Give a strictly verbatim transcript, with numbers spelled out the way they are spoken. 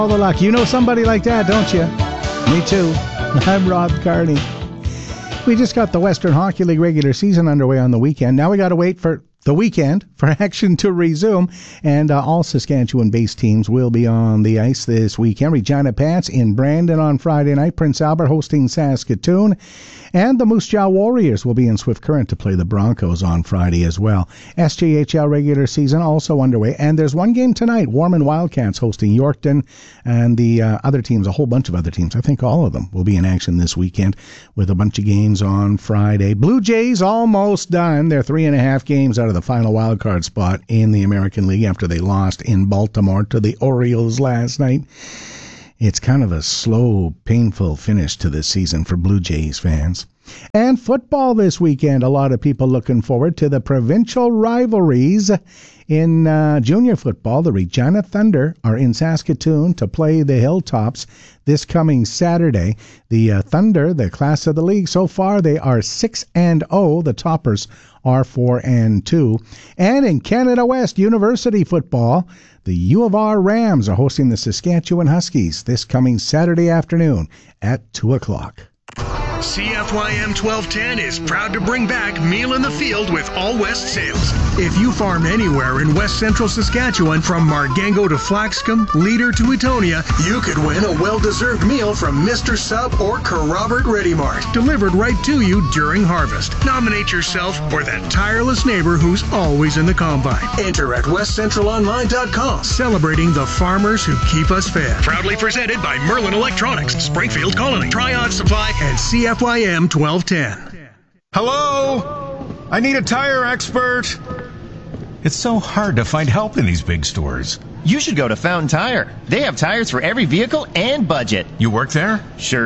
All the luck. You know somebody like that, don't you? Me too. I'm Rob Carney. We just got the Western Hockey League regular season underway on the weekend. Now we got to wait for the weekend for action to resume, and uh, all Saskatchewan-based teams will be on the ice this weekend. Regina Pats in Brandon on Friday night, Prince Albert hosting Saskatoon, and the Moose Jaw Warriors will be in Swift Current to play the Broncos on Friday as well. S J H L regular season also underway, and there's one game tonight, Warman Wildcats hosting Yorkton, and the uh, other teams, a whole bunch of other teams, I think all of them, will be in action this weekend with a bunch of games on Friday. Blue Jays almost done. They're three and a half games out of the final wildcard spot in the American League after they lost in Baltimore to the Orioles last night. It's kind of a slow, painful finish to this season for Blue Jays fans. And football this weekend. A lot of people looking forward to the provincial rivalries. In uh, junior football, the Regina Thunder are in Saskatoon to play the Hilltops this coming Saturday. The uh, Thunder, the class of the league, so far they are six and oh. The toppers are four and two. And in Canada West University football, the U of R Rams are hosting the Saskatchewan Huskies this coming Saturday afternoon at two o'clock. C F Y M twelve ten is proud to bring back Meal in the Field with All West sales. If you farm anywhere in West Central Saskatchewan, from Margango to Flaxcombe, Leader to Etonia, you could win a well-deserved meal from Mister Sub or Carrobert Ready Mart, delivered right to you during harvest. Nominate yourself or that tireless neighbor who's always in the combine. Enter at west central online dot com, celebrating the farmers who keep us fed. Proudly presented by Merlin Electronics, Springfield Colony, Triad Supply, and C F Y M twelve ten. Hello? I need a tire expert. It's so hard to find help in these big stores. You should go to Fountain Tire. They have tires for every vehicle and budget. You work there? Sure.